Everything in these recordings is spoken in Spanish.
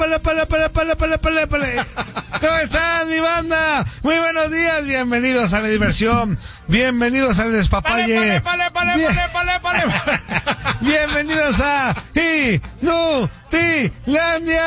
¿Cómo están, mi banda? Muy buenos días, bienvenidos a la diversión, bienvenidos al despapalle. Bienvenidos a Inutilandia.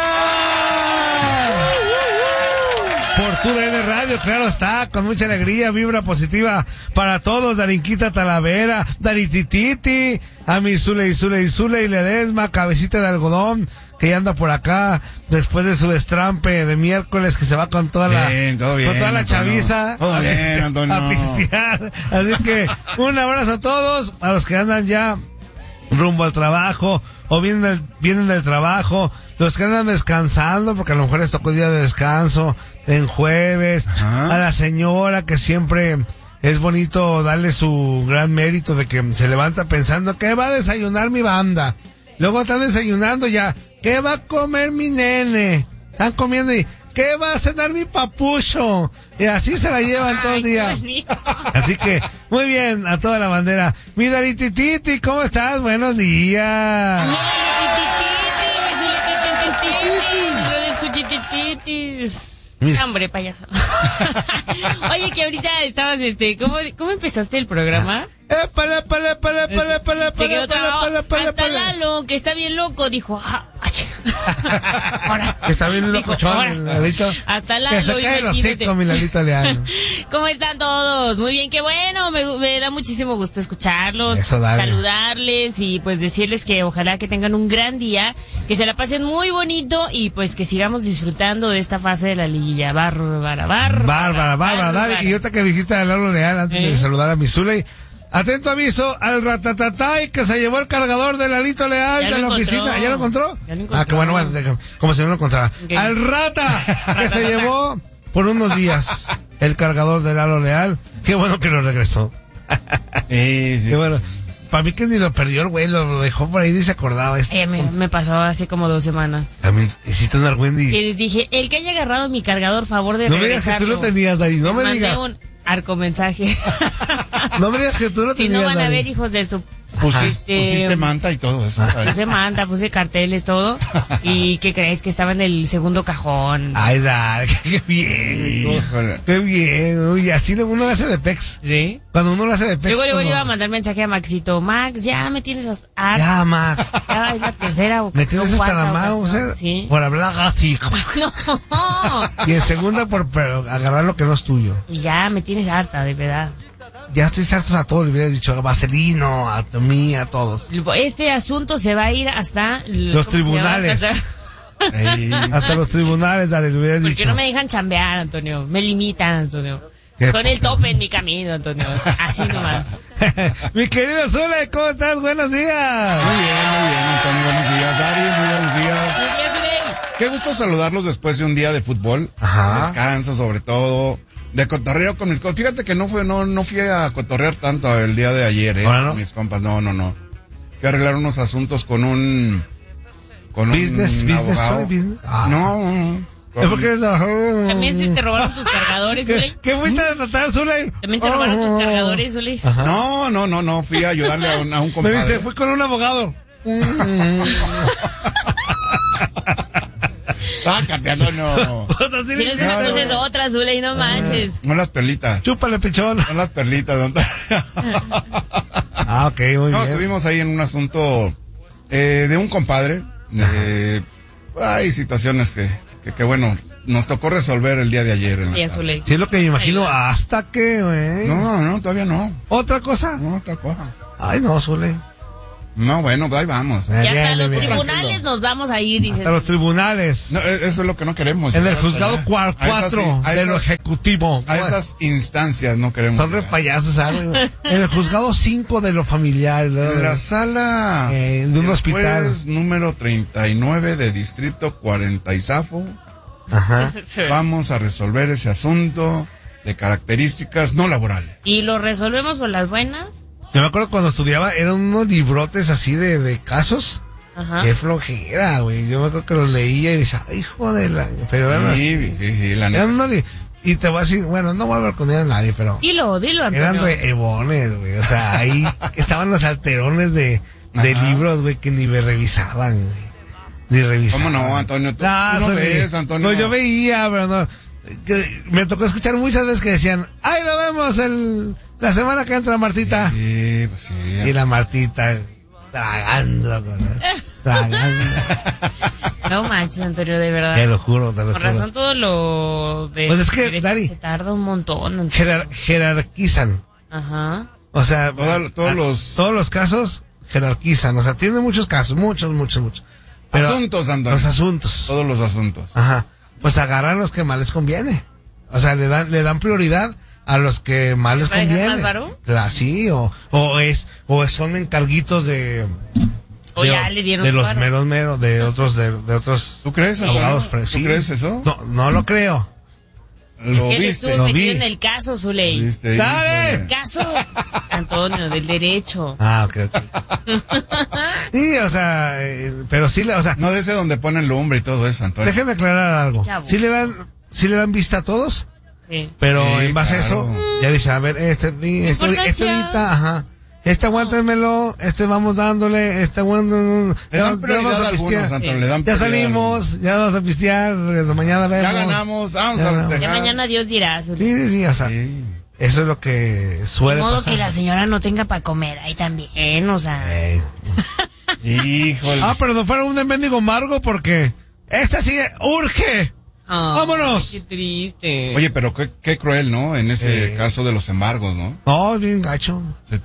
Por TUDN Radio, claro está, con mucha alegría, vibra positiva para todos, Darinquita Talavera, Daritititi, a mi Zule y Ledesma, cabecita de algodón, que ya anda por acá, después de su destrampe de miércoles, que se va con toda la, con toda la chaviza, todo bien, Antonio, a pistear. Así que, un abrazo a todos, a los que andan ya rumbo al trabajo, o vienen del trabajo, los que andan descansando, porque a lo mejor les tocó día de descanso, en jueves, a la señora que siempre es bonito darle su gran mérito de que se levanta pensando que va a desayunar mi banda. Luego están desayunando ya, ¿qué va a comer mi nene? Están comiendo y ¿qué va a cenar mi papucho? Y así se la llevan todo el día. Así que, muy bien, a toda la bandera. Mi Daritititi, ¿cómo estás? Buenos días. Hombre, payaso. Oye, que ahorita estabas, ¿cómo empezaste el programa? Se quedó trabado. Hasta Lalo, que está bien loco, dijo, ahora. Está bien locochón, Lalito. Hasta Lalo. Que se cae los cinco, mi Lalito Leano. ¿Cómo están todos? Muy bien, qué bueno, me da muchísimo gusto escucharlos, saludarles y pues decirles que ojalá que tengan un gran día, que se la pasen muy bonito y pues que sigamos disfrutando de esta fase de la liguilla. Bárbara, dale. Y ahorita que dijiste a Lalo Leal, antes de saludar a mi Zule, atento aviso al ratatatay que se llevó el cargador de Lalito Leal de la oficina. ¿Ya lo encontró? Ah, que bueno, déjame, como si no lo encontrara. Okay. Al rata que se llevó por unos días el cargador de Lalo Leal. Qué bueno que lo regresó. Sí. Qué bueno. Para mí que ni lo perdió el güey, lo dejó por ahí ni se acordaba. Me pasó hace como 2 semanas. También hiciste un argüendi. Y dije, el que haya agarrado mi cargador, favor de regresarlo. No me digas que tú lo tenías, Dari, no me digas. Un arco mensaje. No me digas que tú lo tenías, Si no van Dari. a ver, hijos de su... Pusiste manta y todo eso. Puse manta, puse carteles, todo. ¿Y qué crees? Que estaba en el segundo cajón. Ay, Dari, qué bien. Qué bien. Uy, así uno lo hace de pex. ¿Sí? Cuando uno lo hace de pex. Luego le iba a mandar mensaje a Maxito. Max, ya me tienes hasta... Ya, Max. Ya es la tercera ocasión. Me tienes hasta la mano, ¿sí? Por hablar así. No. Y en segunda por agarrar lo que no es tuyo. Y ya me tienes harta, de verdad. Ya estoy hartos a todos, le hubieras dicho a Vaselino, a mí, a todos. Este asunto se va a ir hasta... los tribunales. Hasta los tribunales, dale, le hubieras dicho. Porque no me dejan chambear, Antonio. Me limitan, Antonio. Con el tope en mi camino, Antonio. Así nomás. Mi querido Zule, ¿cómo estás? Buenos días. Muy bien, Antonio. Buenos días, Dari. Muy buenos días. Buenos días, Zule. Qué gusto saludarlos después de un día de fútbol. Ajá. Descanso, sobre todo. De cotorreo con mis compas. Fíjate que no fui a cotorrear tanto el día de ayer, ¿No? Con mis compas. No. Fui a arreglar unos asuntos con un business, abogado. Business. No. ¿Es porque eres También se te robaron tus cargadores, Zule. ¿Qué fuiste a tratar, Zule? También te robaron tus cargadores, Zule. No. Fui a ayudarle a un compadre. Me dice, fui con un abogado. Sácate, Antonio. Si no es una cosa es otra, Zule, y no manches. No las perlitas. Chúpale, pichón. No las perlitas, don. Ok, muy bien. No, estuvimos ahí en un asunto de un compadre. Hay situaciones que bueno, nos tocó resolver el día de ayer. Sí, Zule. Sí, es lo que me imagino. ¿Hasta qué, güey? No, todavía no. ¿Otra cosa? No, otra cosa. Ay, no, Zule. No, bueno, ahí vamos. Y hasta los tribunales nos vamos a ir, dices. Hasta los tribunales. No, eso es lo que no queremos. En el juzgado 4 de lo ejecutivo. A esas instancias no queremos. Son re payasos, ¿sabes? En el juzgado 5 de lo familiar. En la sala de un hospital. Número 39 de Distrito 40 y Zafo. Ajá. Vamos a resolver ese asunto de características no laborales. ¿Y lo resolvemos por las buenas? Yo me acuerdo cuando estudiaba, eran unos librotes así de casos. Ajá. Qué flojera, güey. Yo me acuerdo que los leía y decía, ay, hijo de la... Pero eran sí, la neta. Y te voy a decir, bueno, no voy a balconear a nadie, pero... Dilo, Antonio. Eran reebones, güey. O sea, ahí estaban los alterones de libros, güey, que ni me revisaban, güey. Ni revisaba. ¿Cómo no, Antonio? ¿Tú no ves, Antonio? No, yo veía, pero no. Me tocó escuchar muchas veces que decían, ¡ay, lo vemos la semana que entra Martita! Sí, pues sí. Y la Martita tragando. No manches, Antonio, de verdad. Te lo juro. Por razón todo lo de... Pues es que, Dari, se tarda un montón. Jerarquizan. Ajá. O sea, todos los casos jerarquizan. O sea, tiene muchos casos, muchos. Pero asuntos, Antonio. Los asuntos. Todos los asuntos. Ajá. Pues agarran los que más les conviene. O sea, le dan prioridad a los que más les conviene. ¿Más varón? Sí, o son encarguitos de ya le dieron de los meros de otros. ¿Tú crees, abogados? ¿Tú crees eso? No lo creo. Lo viste. Lo vi en el caso, Zuley. ¡Dale! El caso, Antonio, del derecho. Ah, ok. Sí, o sea, pero sí, o sea. No de ese donde ponen lumbre y todo eso, Antonio. Déjeme aclarar algo. Chavo. Sí le dan vista a todos. Sí. Pero Sí, en base a eso, ya dice, a ver, este ahorita, ajá. Aguántenmelo, vamos dándole, aguántenlo. Le dan prioridad a algunos, Antonio, le dan Ya prioridad salimos, ya vamos a pistear, mañana vemos. Ya ganamos, vamos a festejar. Ya mañana Dios dirá. Sí, o sea, eso es lo que suele De modo pasar. que la señora no tenga para comer ahí también, o sea. Híjole. Pero no fuera un mendigo amargo porque esta sí urge. ¡Vámonos! Qué triste. Oye, pero qué cruel, ¿no? En ese caso de los embargos, ¿no? No, bien gacho.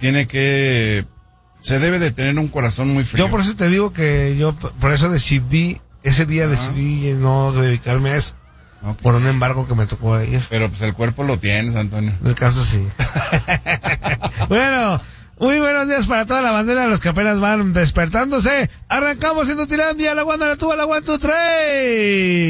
Se debe de tener un corazón muy frío. Yo por eso te digo que por eso decidí no dedicarme a eso. Okay. Por un embargo que me tocó ir. Pero pues el cuerpo lo tienes, Antonio. En el caso sí. Bueno, muy buenos días para toda la bandera de los que apenas van despertándose. Arrancamos en Tutilandia, la Guanda, la Tuba, la 1, 2, 3.